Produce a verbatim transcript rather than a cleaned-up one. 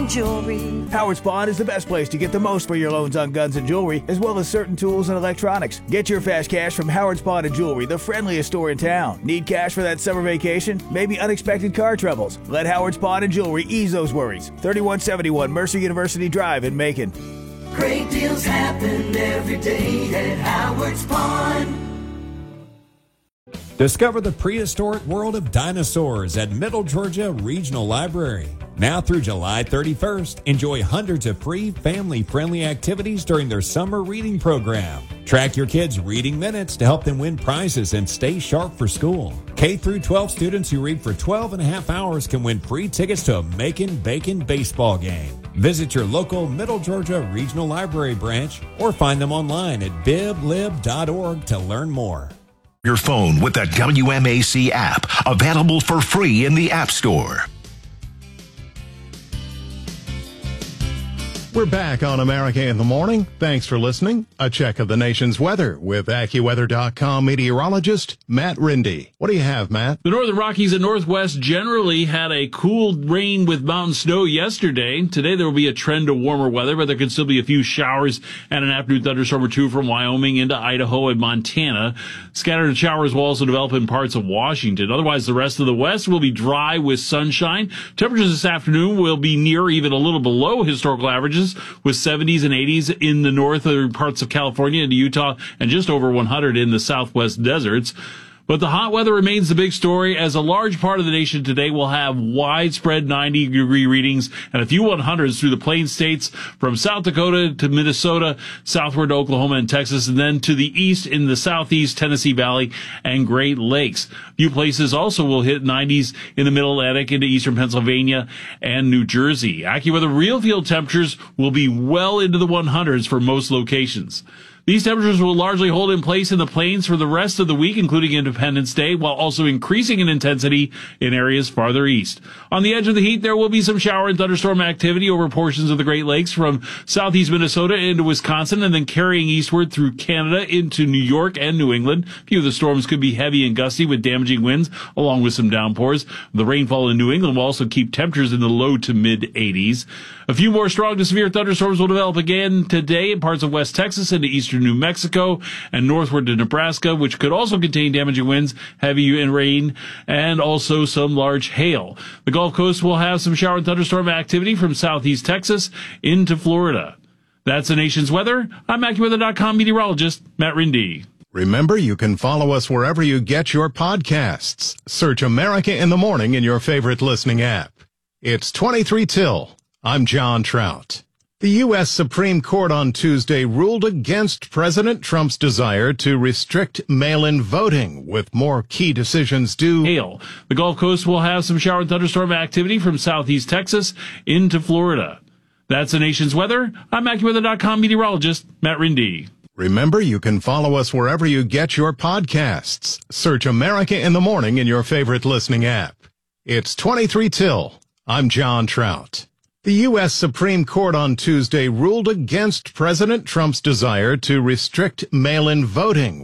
Jewelry. Howard's Pawn is the best place to get the most for your loans on guns and jewelry, as well as certain tools and electronics. Get your fast cash from Howard's Pawn and Jewelry, the friendliest store in town. Need cash for that summer vacation? Maybe unexpected car troubles? Let Howard's Pawn and Jewelry ease those worries. thirty-one seventy-one Mercer University Drive in Macon. Great deals happen every day at Howard's Pawn. Discover the prehistoric world of dinosaurs at Middle Georgia Regional Library. Now through July thirty-first, enjoy hundreds of free family-friendly activities during their summer reading program. Track your kids' reading minutes to help them win prizes and stay sharp for school. K through twelve students who read for twelve and a half hours can win free tickets to a Macon Bacon baseball game. Visit your local Middle Georgia Regional Library branch or find them online at bib lib dot org to learn more. Your phone with the W M A C app, available for free in the App Store. We're back on America in the Morning. Thanks for listening. A check of the nation's weather with AccuWeather dot com meteorologist Matt Rindy. What do you have, Matt? The Northern Rockies and Northwest generally had a cool rain with mountain snow yesterday. Today there will be a trend to warmer weather, but there could still be a few showers and an afternoon thunderstorm or two from Wyoming into Idaho and Montana. Scattered showers will also develop in parts of Washington. Otherwise, the rest of the West will be dry with sunshine. Temperatures this afternoon will be near, even a little below historical averages, with seventies and eighties in the northern parts of California and Utah, and just over one hundred in the southwest deserts. But the hot weather remains the big story, as a large part of the nation today will have widespread ninety degree readings and a few one hundreds through the Plains states from South Dakota to Minnesota, southward to Oklahoma and Texas, and then to the east in the southeast Tennessee Valley and Great Lakes. A few places also will hit nineties in the middle Atlantic into eastern Pennsylvania and New Jersey. AccuWeather real field temperatures will be well into the one hundreds for most locations. These temperatures will largely hold in place in the plains for the rest of the week, including Independence Day, while also increasing in intensity in areas farther east. On the edge of the heat, there will be some shower and thunderstorm activity over portions of the Great Lakes from southeast Minnesota into Wisconsin, and then carrying eastward through Canada into New York and New England. A few of the storms could be heavy and gusty with damaging winds, along with some downpours. The rainfall in New England will also keep temperatures in the low to mid eighties. A few more strong to severe thunderstorms will develop again today in parts of West Texas into eastern New Mexico and northward to Nebraska, which could also contain damaging winds, heavy rain, and also some large hail. The Gulf Coast will have some shower and thunderstorm activity from southeast Texas into Florida. That's the nation's weather. I'm AccuWeather dot com meteorologist Matt Rindy. Remember, you can follow us wherever you get your podcasts. Search America in the Morning in your favorite listening app. It's twenty-three till. I'm John Trout. The U S Supreme Court on Tuesday ruled against President Trump's desire to restrict mail-in voting, with more key decisions due. Hail. The Gulf Coast will have some shower and thunderstorm activity from southeast Texas into Florida. That's the nation's weather. I'm AccuWeather dot com meteorologist Matt Rindy. Remember, you can follow us wherever you get your podcasts. Search America in the Morning in your favorite listening app. It's twenty-three till. I'm John Trout. The U S Supreme Court on Tuesday ruled against President Trump's desire to restrict mail-in voting.